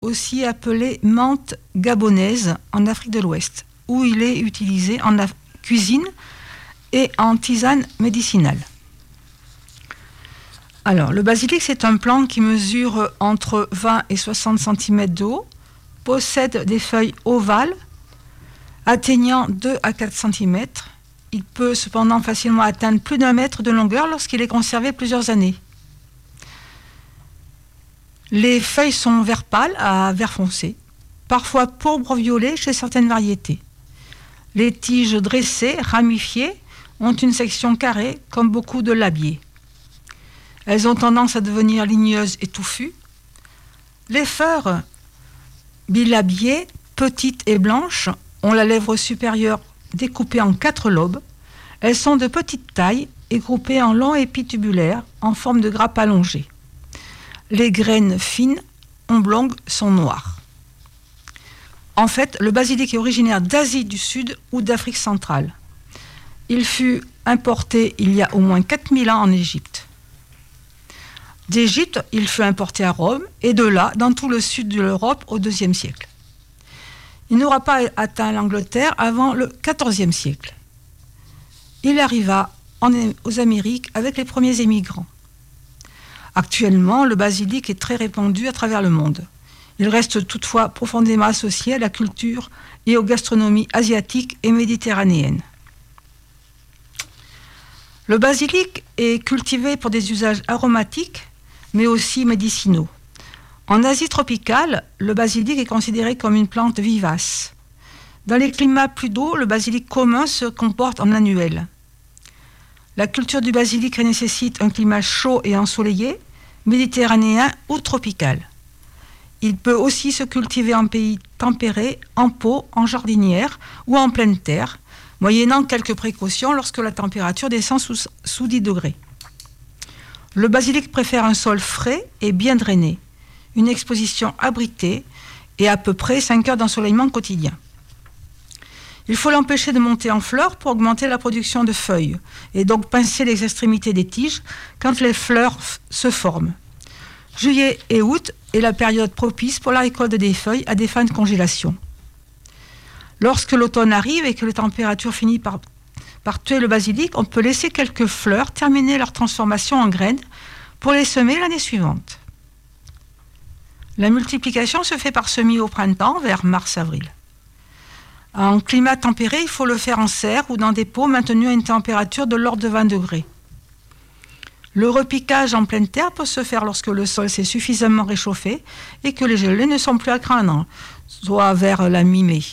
aussi appelée menthe gabonaise en Afrique de l'Ouest, où il est utilisé en cuisine et en tisane médicinale. Alors, le basilic, c'est un plant qui mesure entre 20 et 60 cm de haut, possède des feuilles ovales atteignant 2 à 4 cm. Il peut cependant facilement atteindre plus d'1 mètre de longueur lorsqu'il est conservé plusieurs années. Les feuilles sont vert pâle à vert foncé, parfois pourpre-violet chez certaines variétés. Les tiges dressées, ramifiées, ont une section carrée comme beaucoup de labiers. Elles ont tendance à devenir ligneuses et touffues. Les fleurs bilabiées, petites et blanches, ont la lèvre supérieure découpée en 4 lobes. Elles sont de petite taille et groupées en longs épis tubulaires en forme de grappe allongée. Les graines fines, oblongues, sont noires. En fait, le basilic est originaire d'Asie du Sud ou d'Afrique centrale. Il fut importé il y a au moins 4000 ans en Égypte. D'Égypte, il fut importé à Rome et de là, dans tout le sud de l'Europe au IIe siècle. Il n'aura pas atteint l'Angleterre avant le XIVe siècle. Il arriva aux Amériques avec les premiers émigrants. Actuellement, le basilic est très répandu à travers le monde. Il reste toutefois profondément associé à la culture et aux gastronomies asiatiques et méditerranéennes. Le basilic est cultivé pour des usages aromatiques, mais aussi médicinaux. En Asie tropicale, le basilic est considéré comme une plante vivace. Dans les climats plus doux, le basilic commun se comporte en annuel. La culture du basilic nécessite un climat chaud et ensoleillé, méditerranéen ou tropical. Il peut aussi se cultiver en pays tempéré, en pot, en jardinière ou en pleine terre, moyennant quelques précautions lorsque la température descend sous 10 degrés. Le basilic préfère un sol frais et bien drainé, une exposition abritée et à peu près 5 heures d'ensoleillement quotidien. Il faut l'empêcher de monter en fleurs pour augmenter la production de feuilles et donc pincer les extrémités des tiges quand les fleurs se forment. Juillet et août est la période propice pour la récolte des feuilles à des fins de congélation. Lorsque l'automne arrive et que les températures finissent par tuer le basilic, on peut laisser quelques fleurs terminer leur transformation en graines pour les semer l'année suivante. La multiplication se fait par semis au printemps, vers mars-avril. En climat tempéré, il faut le faire en serre ou dans des pots maintenus à une température de l'ordre de 20 degrés. Le repiquage en pleine terre peut se faire lorsque le sol s'est suffisamment réchauffé et que les gelées ne sont plus à craindre, soit vers la mi-mai.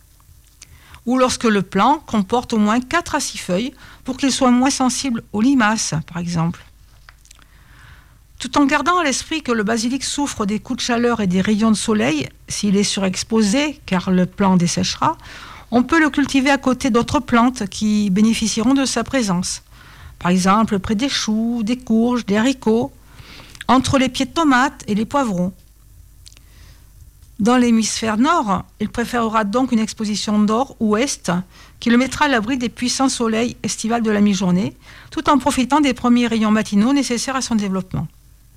Ou lorsque le plant comporte au moins 4 à 6 feuilles pour qu'il soit moins sensible aux limaces, par exemple. Tout en gardant à l'esprit que le basilic souffre des coups de chaleur et des rayons de soleil, s'il est surexposé, car le plant desséchera, on peut le cultiver à côté d'autres plantes qui bénéficieront de sa présence. Par exemple, près des choux, des courges, des haricots, entre les pieds de tomates et les poivrons. Dans l'hémisphère nord, il préférera donc une exposition nord-ouest qui le mettra à l'abri des puissants soleils estivales de la mi-journée, tout en profitant des premiers rayons matinaux nécessaires à son développement.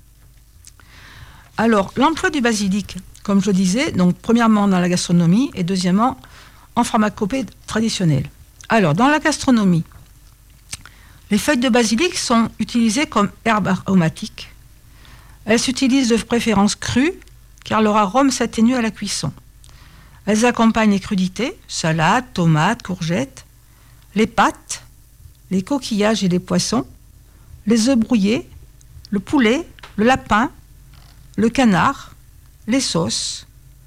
Alors, l'emploi du basilic, comme je le disais, donc premièrement dans la gastronomie et deuxièmement en pharmacopée traditionnelle. Alors, dans la gastronomie, les feuilles de basilic sont utilisées comme herbes aromatiques. Elles s'utilisent de préférence crues, car leur arôme s'atténue à la cuisson. Elles accompagnent les crudités, salades, tomates, courgettes, les pâtes, les coquillages et les poissons, les œufs brouillés, le poulet, le lapin, le canard, les sauces.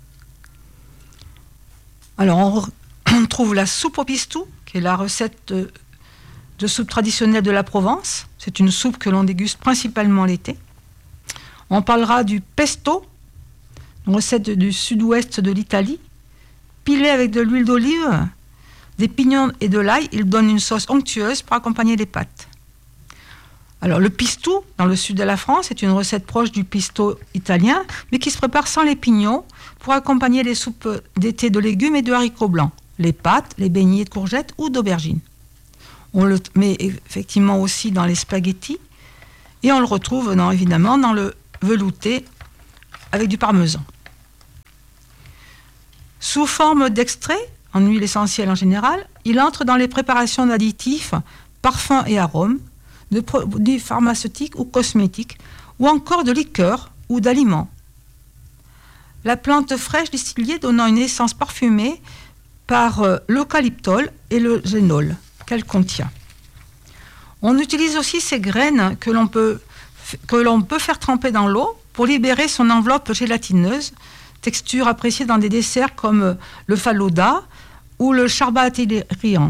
Alors on trouve la soupe au pistou, qui est la recette de soupe traditionnelle de la Provence. C'est une soupe que l'on déguste principalement l'été. On parlera du pesto, une recette du sud-ouest de l'Italie. Pilé avec de l'huile d'olive, des pignons et de l'ail, il donne une sauce onctueuse pour accompagner les pâtes. Alors le pistou, dans le sud de la France, est une recette proche du pesto italien, mais qui se prépare sans les pignons pour accompagner les soupes d'été de légumes et de haricots blancs, les pâtes, les beignets de courgettes ou d'aubergines. On le met effectivement aussi dans les spaghettis et on le retrouve évidemment dans le velouté avec du parmesan. Sous forme d'extrait, en huile essentielle en général, il entre dans les préparations d'additifs, parfums et arômes, de produits pharmaceutiques ou cosmétiques, ou encore de liqueurs ou d'aliments. La plante fraîche distillée donnant une essence parfumée par l'eucalyptol et le génol qu'elle contient. On utilise aussi ces graines que l'on peut faire tremper dans l'eau pour libérer son enveloppe gélatineuse, texture appréciée dans des desserts comme le falooda ou le charbat riant.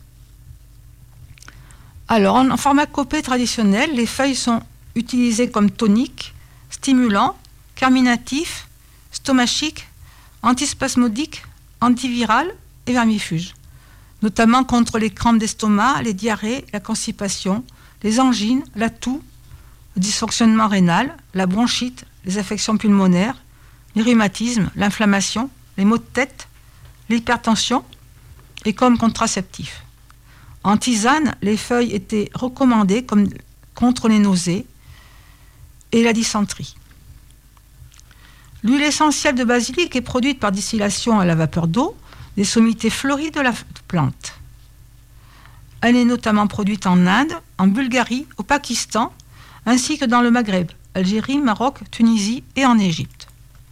Alors, en pharmacopée traditionnelle, les feuilles sont utilisées comme toniques, stimulants, carminatifs, stomachiques, antispasmodiques, antivirales et vermifuges, notamment contre les crampes d'estomac, les diarrhées, la constipation, les angines, la toux, le dysfonctionnement rénal, la bronchite, les affections pulmonaires, les rhumatismes, l'inflammation, les maux de tête, l'hypertension et comme contraceptifs. En tisane, les feuilles étaient recommandées contre les nausées et la dysenterie. L'huile essentielle de basilic est produite par distillation à la vapeur d'eau des sommités fleuries de la plante. Elle est notamment produite en Inde, en Bulgarie, au Pakistan, ainsi que dans le Maghreb, Algérie, Maroc, Tunisie et en Égypte.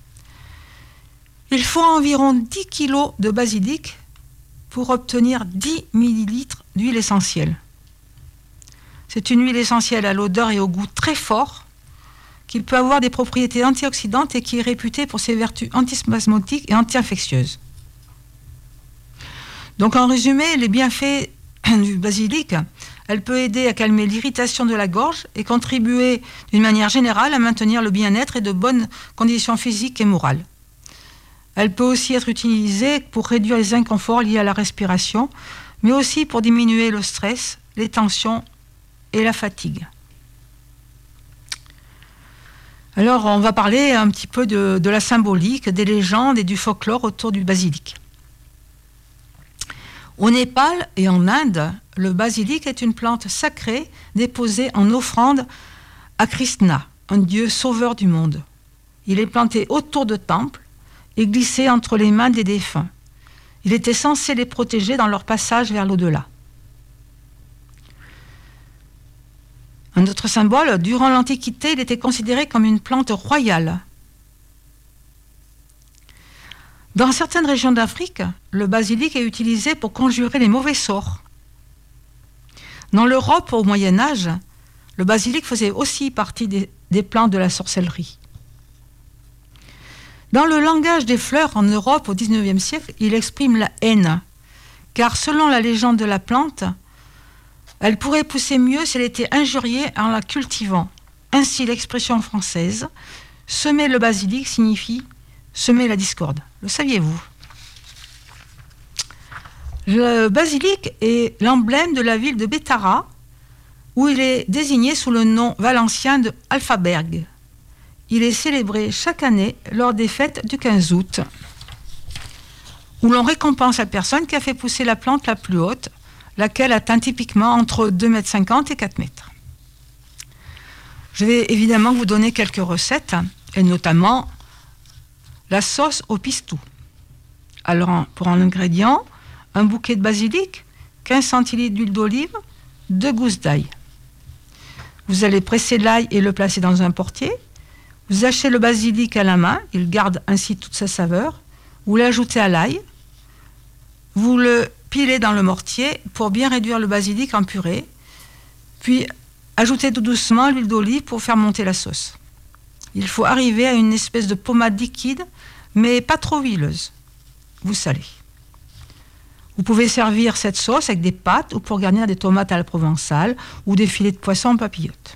Il faut environ 10 kg de basilic pour obtenir 10 ml d'huile essentielle. C'est une huile essentielle à l'odeur et au goût très fort, qui peut avoir des propriétés antioxydantes et qui est réputée pour ses vertus antispasmodiques et anti-infectieuses. Donc en résumé, les bienfaits du basilic, elle peut aider à calmer l'irritation de la gorge et contribuer d'une manière générale à maintenir le bien-être et de bonnes conditions physiques et morales. Elle peut aussi être utilisée pour réduire les inconforts liés à la respiration, mais aussi pour diminuer le stress, les tensions et la fatigue. Alors, on va parler un petit peu de la symbolique, des légendes et du folklore autour du basilic. Au Népal et en Inde, le basilic est une plante sacrée déposée en offrande à Krishna, un dieu sauveur du monde. Il est planté autour de temples et glissé entre les mains des défunts. Il était censé les protéger dans leur passage vers l'au-delà. Un autre symbole, durant l'Antiquité, il était considéré comme une plante royale. Dans certaines régions d'Afrique, le basilic est utilisé pour conjurer les mauvais sorts. Dans l'Europe, au Moyen Âge, le basilic faisait aussi partie des plantes de la sorcellerie. Dans le langage des fleurs en Europe au XIXe siècle, il exprime la haine, car selon la légende de la plante, elle pourrait pousser mieux si elle était injuriée en la cultivant. Ainsi, l'expression française « semer le basilic » signifie « semer la discorde ». Le saviez-vous ? Le basilic est l'emblème de la ville de Bétara, où il est désigné sous le nom valencien de Alphaberg. Il est célébré chaque année lors des fêtes du 15 août, où l'on récompense la personne qui a fait pousser la plante la plus haute, laquelle atteint typiquement entre 2,50 m et 4 m. Je vais évidemment vous donner quelques recettes, et notamment la sauce au pistou. Alors, pour un ingrédient, un bouquet de basilic, 15 centilitres d'huile d'olive, 2 gousses d'ail. Vous allez presser l'ail et le placer dans un portier. Vous hachez le basilic à la main, il garde ainsi toute sa saveur. Vous l'ajoutez à l'ail. Vous le pilez dans le mortier pour bien réduire le basilic en purée. Puis, ajoutez tout doucement l'huile d'olive pour faire monter la sauce. Il faut arriver à une espèce de pommade liquide, mais pas trop huileuse. Vous salez. Vous pouvez servir cette sauce avec des pâtes ou pour garnir des tomates à la provençale ou des filets de poisson en papillote.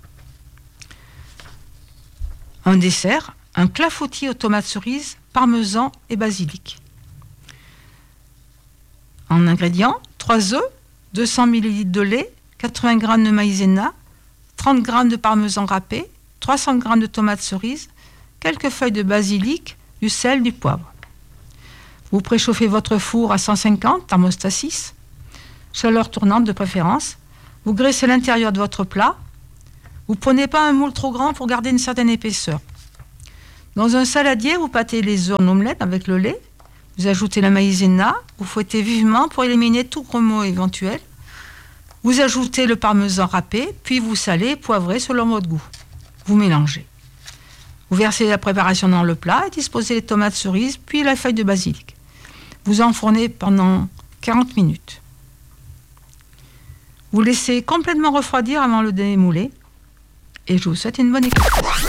Un dessert, un clafoutis aux tomates cerises, parmesan et basilic. En ingrédients, 3 œufs, 200 ml de lait, 80 g de maïzena, 30 g de parmesan râpé, 300 g de tomates cerises, quelques feuilles de basilic, du sel, du poivre. Vous préchauffez votre four à 150, thermostat 6, chaleur tournante de préférence. Vous graissez l'intérieur de votre plat. Vous ne prenez pas un moule trop grand pour garder une certaine épaisseur. Dans un saladier, vous pâtez les œufs en omelette avec le lait. Vous ajoutez la maïzena, vous fouettez vivement pour éliminer tout grumeau éventuel. Vous ajoutez le parmesan râpé, puis vous salez et poivrez selon votre goût. Vous mélangez. Vous versez la préparation dans le plat et disposez les tomates cerises, puis la feuille de basilic. Vous enfournez pendant 40 minutes. Vous laissez complètement refroidir avant de le démouler. Et je vous souhaite une bonne écoute.